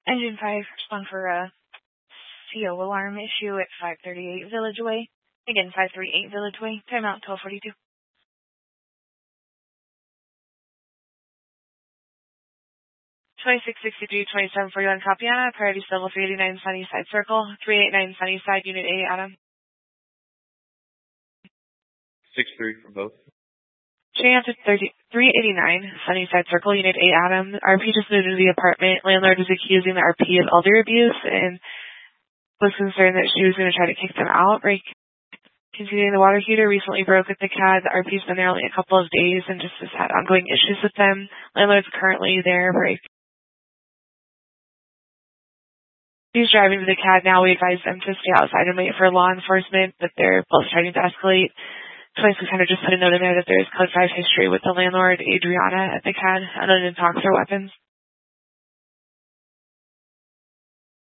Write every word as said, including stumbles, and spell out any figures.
Engine five, respond for a C O alarm issue at five thirty-eight Village Way. Again, five thirty-eight Village Way. Timeout twelve forty-two. twenty-six sixty-three, twenty-seven forty-one Capiana, priority level three eighty-nine Sunnyside Circle, three eighty-nine Sunnyside, Unit A, Adam. six three for both. Chance at three eighty-nine Sunnyside Circle, Unit A, Adam. R P just moved into the apartment. Landlord is accusing the R P of elder abuse and was concerned that she was going to try to kick them out. Right? Continuing, the water heater recently broke at the C A D. The R P's been there only a couple of days and just has had ongoing issues with them. Landlord's currently there. Right? He's driving to the C A D now. We advise them to stay outside and wait for law enforcement, but they're both starting to escalate. twenty-six hundred just put a note in there that there's code five history with the landlord, Adriana, at the C A D, unknown talks or weapons.